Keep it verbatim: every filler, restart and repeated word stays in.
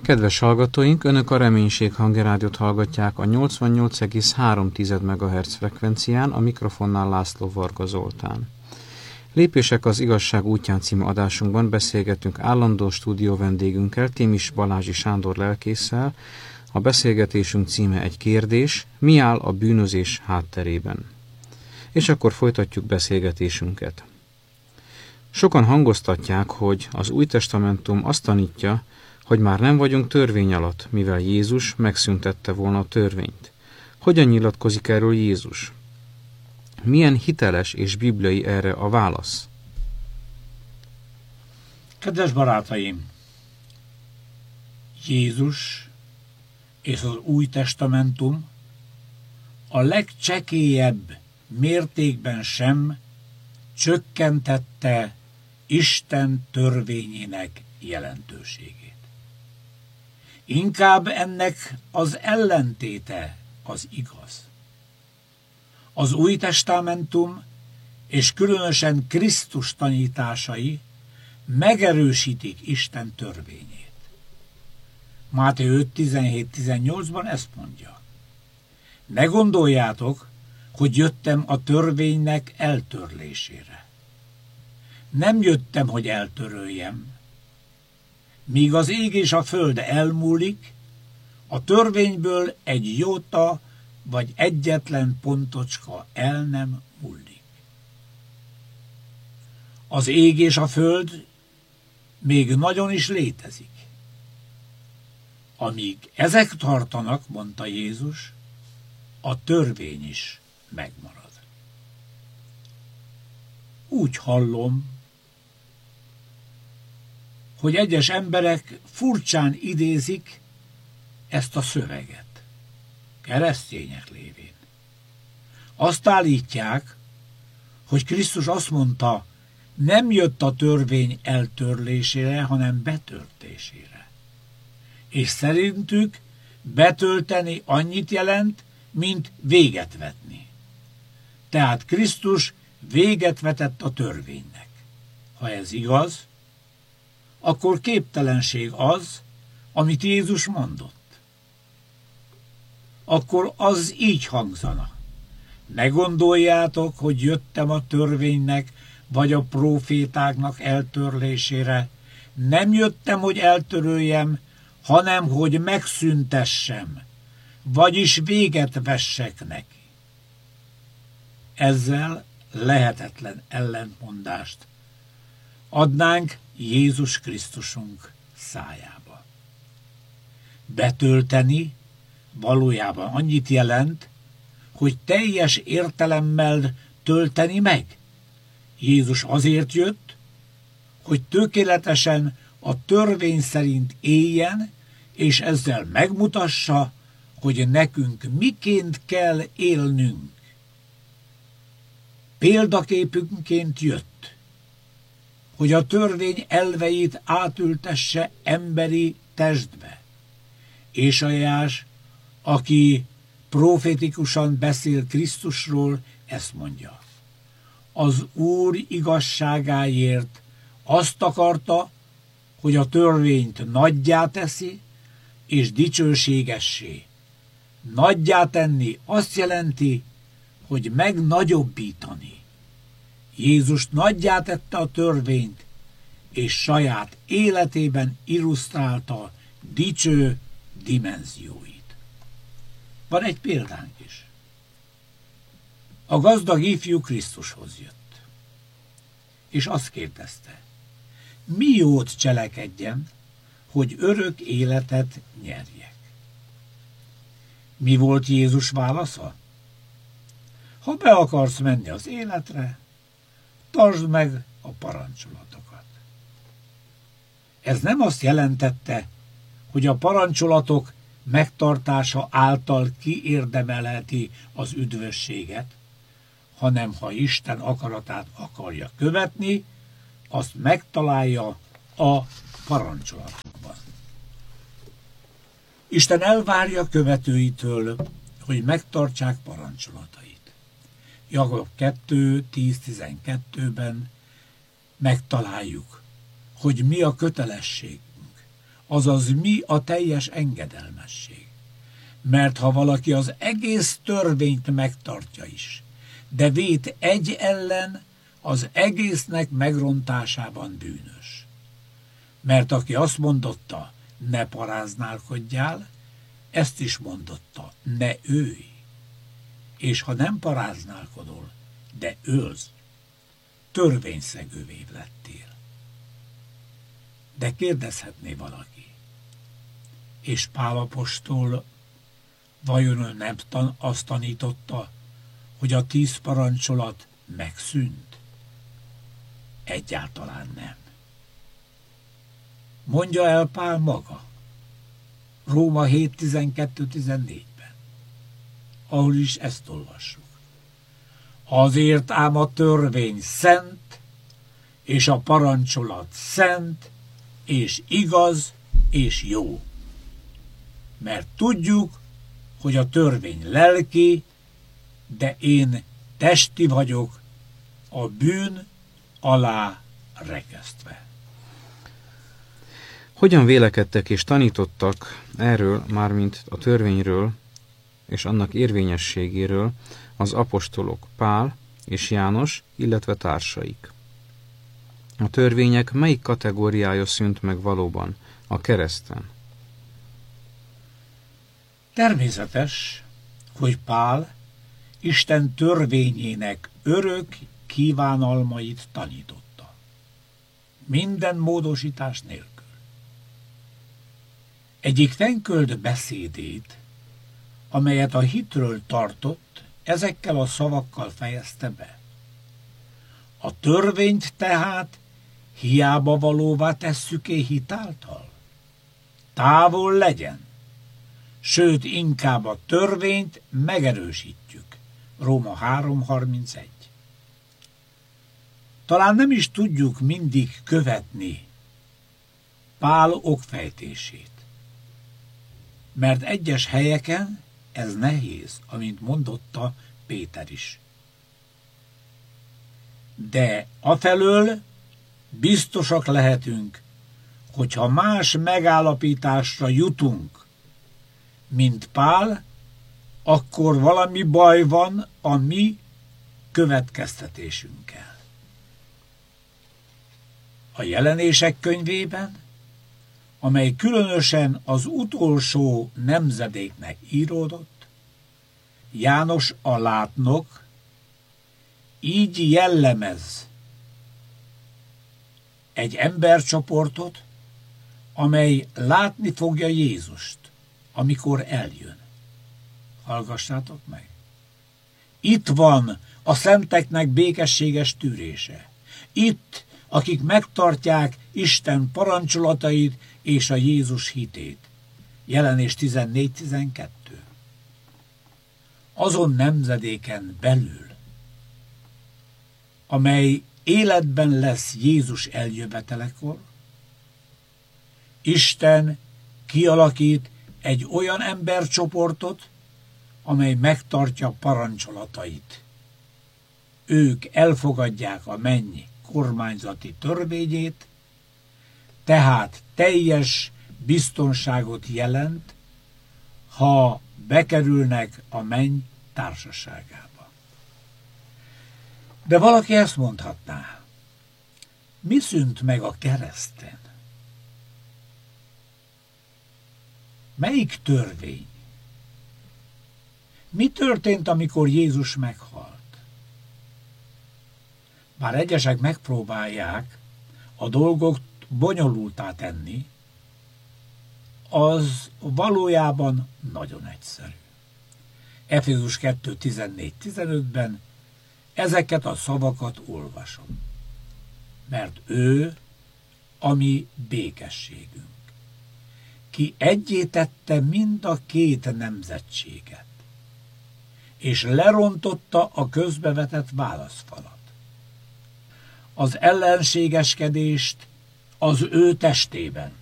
Kedves hallgatóink, Önök a Reménység Hangja-rádiót hallgatják a nyolcvannyolc egész három megahertz frekvencián, a mikrofonnál László Varga Zoltán. Lépések az igazság útján című adásunkban beszélgetünk állandó stúdió vendégünkkel, Témis Balázsi Sándor lelkésszel. A beszélgetésünk címe egy kérdés: mi áll a bűnözés hátterében? És akkor folytatjuk beszélgetésünket. Sokan hangoztatják, hogy az Új Testamentum azt tanítja, hogy már nem vagyunk törvény alatt, mivel Jézus megszüntette volna a törvényt. Hogyan nyilatkozik erről Jézus? Milyen hiteles és bibliai erre a válasz? Kedves barátaim! Jézus és az Új Testamentum a legcsekélyebb mértékben sem csökkentette Isten törvényének jelentőségét. Inkább ennek az ellentéte az igaz. Az Új Testamentum és különösen Krisztus tanításai megerősítik Isten törvényét. Máté öt tizenhét tizennyolcban ezt mondja: ne gondoljátok, hogy jöttem a törvénynek eltörlésére. Nem jöttem, hogy eltöröljem. Míg az ég és a föld elmúlik, a törvényből egy jóta vagy egyetlen pontocska el nem múlik. Az ég és a föld még nagyon is létezik. Amíg ezek tartanak, mondta Jézus, a törvény is megmarad. Úgy hallom, hogy egyes emberek furcsán idézik ezt a szöveget, keresztények lévén. Azt állítják, hogy Krisztus azt mondta, nem jött a törvény eltörlésére, hanem betöltésére. És szerintük betölteni annyit jelent, mint véget vetni. Tehát Krisztus véget vetett a törvénynek. Ha ez igaz, akkor képtelenség az, amit Jézus mondott. Akkor az így hangzana: ne gondoljátok, hogy jöttem a törvénynek vagy a prófétáknak eltörlésére. Nem jöttem, hogy eltöröljem, hanem hogy megszüntessem, vagyis véget vessek neki. Ezzel lehetetlen ellentmondást adnánk Jézus Krisztusunk szájába. Betölteni valójában annyit jelent, hogy teljes értelemmel tölteni meg. Jézus azért jött, hogy tökéletesen a törvény szerint éljen, és ezzel megmutassa, hogy nekünk miként kell élnünk. Példaképünként jött, hogy a törvény elveit átültesse emberi testbe. Ézsaiás, aki profétikusan beszél Krisztusról, ezt mondja: az Úr igazságáért azt akarta, hogy a törvényt nagyjá teszi, és dicsőségessé. Nagyjá tenni azt jelenti, hogy megnagyobbítani. Jézus nagyjá tette a törvényt, és saját életében illusztrálta dicső dimenzióit. Van egy példánk is. A gazdag ifjú Krisztushoz jött, és azt kérdezte: mi jót cselekedjem, hogy örök életet nyerjek? Mi volt Jézus válasza? Ha be akarsz menni az életre, tartsd meg a parancsolatokat. Ez nem azt jelentette, hogy a parancsolatok megtartása által kiérdemelheti az üdvösséget, hanem ha Isten akaratát akarja követni, azt megtalálja a parancsolatokban. Isten elvárja követőitől, hogy megtartsák parancsolatait. Jakab kettő tíz tizenkettőben megtaláljuk, hogy mi a kötelességünk. azaz mi a teljes engedelmesség. Mert ha valaki az egész törvényt megtartja is, de vét egy ellen, az egésznek megrontásában bűnös. Mert aki azt mondotta, ne paráználkodjál, ezt is mondotta, ne őj. És ha nem paráználkodol, de ölsz, törvényszegővé lettél. De kérdezhetné valaki, és Pál apostol vajon nem tan- azt tanította, hogy a tíz parancsolat megszűnt? Egyáltalán nem. Mondja el Pál maga, Róma hét tizenkettő tizennégyben, ahol is ezt olvassuk. Azért ám a törvény szent, és a parancsolat szent, és igaz, és jó. Mert tudjuk, hogy a törvény lelki, de én testi vagyok, a bűn alá rekesztve. Hogyan vélekedtek és tanítottak erről, mármint a törvényről és annak érvényességéről az apostolok Pál és János, illetve társaik? A törvények melyik kategóriája szűnt meg valóban a kereszten? Természetes, hogy Pál Isten törvényének örök kívánalmait tanította. Minden módosítás nélkül. Egyik fenköld beszédét, amelyet a hitről tartott, ezekkel a szavakkal fejezte be. A törvényt tehát hiába valóvá tesszük-e hitáltal? Távol legyen, sőt inkább a törvényt megerősítjük. Róma három harmincegy. Talán nem is tudjuk mindig követni Pál okfejtését, mert egyes helyeken ez nehéz, amint mondotta Péter is. De afelől biztosak lehetünk, hogyha más megállapításra jutunk, mint Pál, akkor valami baj van a mi következtetésünkkel. A Jelenések könyvében, amely különösen az utolsó nemzedéknek íródott, János a látnok így jellemez egy embercsoportot, amely látni fogja Jézust, amikor eljön. Hallgassátok meg! Itt van a szenteknek békességes tűrése. Itt, akik megtartják Isten parancsolatait és a Jézus hitét. Jelenés tizennégy tizenkettő. Azon nemzedéken belül, amely életben lesz Jézus eljövetelekor, Isten kialakít egy olyan embercsoportot, amely megtartja parancsolatait. Ők elfogadják a menny kormányzati törvényét, tehát teljes biztonságot jelent, ha bekerülnek a menny társaságába. De valaki ezt mondhatná, mi szűnt meg a kereszten? Melyik törvény? Mi történt, amikor Jézus meghalt? Bár egyesek megpróbálják a dolgok bonyolultá tenni, az valójában nagyon egyszerű. Efézus kettő tizennégy tizenötben ezeket a szavakat olvasom. Mert ő a mi békességünk, ki egyé tette mind a két nemzetséget, és lerontotta a közbevetett válaszfalat. Az ellenségeskedést az ő testében,